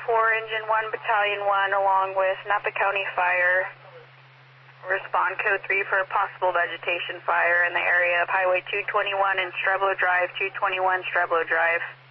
Engine 1, Battalion 1, along with Napa County Fire. Respond code 3 for a possible vegetation fire in the area of Highway 221 and Streblo Drive, 221 Streblo Drive.